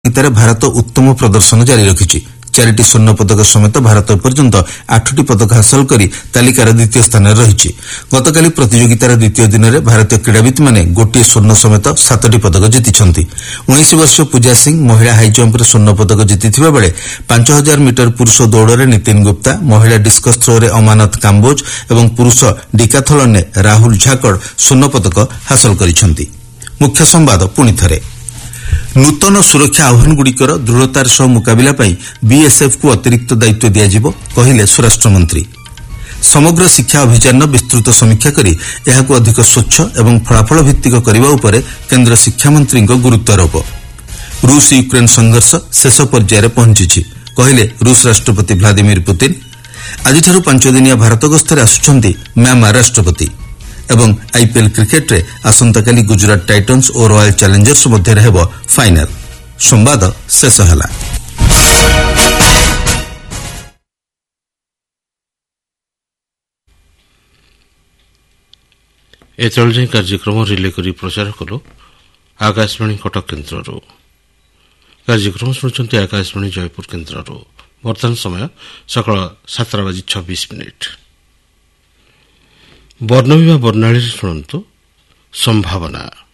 ପ୍ରତିଯୋଗିତାରେ ଭାରତ ଉତ୍ତମ ପ୍ରଦର୍ଶନ ଜାରି ରଖିଛି। 4ଟି ସ୍ୱର୍ଣ୍ଣ ପଦକ ସମେତ ଭାରତ ଏପର୍ଯ୍ୟନ୍ତ 8ଟି ପଦକ ହାସଲ କରି ତାଲିକାର ଦ୍ୱିତୀୟ ସ୍ଥାନରେ ରହିଛି। ଗତକାଲି ପ୍ରତିଯୋଗିତାର ଦ୍ୱିତୀୟ ଦିନରେ ଭାରତୀୟ କ୍ରୀଡ଼ାବିତ୍ମାନେ ଗୋଟିଏ ସ୍ୱର୍ଣ୍ଣ ସମେତ 7ଟି ପଦକ ଜିତିଛନ୍ତି। 19 ବର୍ଷୀୟ ପୂଜା ସିଂ ମହିଳା ହାଇଜମ୍ପରେ ସ୍ୱର୍ଣ୍ଣ ପଦକ ଜିତିଥିବା ବେଳେ 5000 ମିଟର ପୁରୁଷ ଦୌଡ଼ରେ ନିତିନ ଗୁପ୍ତା, ମହିଳା ଡିସ୍କସ୍ ଥ୍ରୋରେ ଅମାନତ କାମ୍ବୋଜ ଏବଂ ପୁରୁଷ ଡିକାଥଲନରେ ରାହୁଲ ଝାକଡ଼ ସ୍ୱର୍ଣ୍ଣ ପଦକ ହାସଲ କରିଛନ୍ତି। ମୁଖ୍ୟ ସମ୍ବାଦ ପୁଣିଥରେ। ନୂତନ ସୁରକ୍ଷା ଆହ୍ୱାନଗୁଡ଼ିକର ଦୃଢ଼ତାର ସହ ମୁକାବିଲା ପାଇଁ ବିଏସ୍ଏଫ୍କୁ ଅତିରିକ୍ତ ଦାୟିତ୍ୱ ଦିଆଯିବ, କହିଲେ ସ୍ୱରାଷ୍ଟ୍ରମନ୍ତ୍ରୀ। ସମଗ୍ର ଶିକ୍ଷା ଅଭିଯାନର ବିସ୍ତୃତ ସମୀକ୍ଷା କରି ଏହାକୁ ଅଧିକ ସ୍ୱଚ୍ଛ ଏବଂ ଫଳାଫଳ ଭିତ୍ତିକ କରିବା ଉପରେ କେନ୍ଦ୍ର ଶିକ୍ଷାମନ୍ତ୍ରୀଙ୍କ ଗୁରୁତ୍ୱାରୋପ। ରୁଷ ୟୁକ୍ରେନ୍ ସଂଘର୍ଷ ଶେଷ ପର୍ଯ୍ୟାୟରେ ପହଞ୍ଚିଛି, କହିଲେ ରୁଷ ରାଷ୍ଟ୍ରପତି ଭ୍ଲାଦିମିର ପୁତିନ। ଆଜିଠାରୁ 5 ଦିନିଆ ଭାରତ ଗସ୍ତରେ ଆସୁଛନ୍ତି ମ୍ୟାମାର ରାଷ୍ଟ୍ରପତି। ଏବଂ ଆଇପିଏଲ୍ କ୍ରିକେଟରେ ଆସନ୍ତାକାଲି ଗୁଜରାଟ ଟାଇଟନ୍ସ ଓ ରୟାଲ ଚ୍ୟାଲେଞ୍ଜର୍ସ ମଧ୍ୟରେ ହେବ ଫାଇନାଲ। ସମ୍ବାଦ ଶେଷ ହେଲା। ଏତେବେଳେ କାର୍ଯ୍ୟକ୍ରମ ରିଲେ କରି ପ୍ରଚାର କଲୁ ଆକାଶବାଣୀ କଟକ କେନ୍ଦ୍ରରୁ। କାର୍ଯ୍ୟକ୍ରମ ଶୁଣୁଛନ୍ତି ଆକାଶବାଣୀ ଜୟପୁର କେନ୍ଦ୍ରରୁ। ବର୍ତ୍ତମାନ ସମୟ ସକାଳ 7:26। ବର୍ଣ୍ଣବିଭା ବର୍ଣ୍ଣାଳୀରେ ଶୁଣନ୍ତୁ ସମ୍ଭାବନା।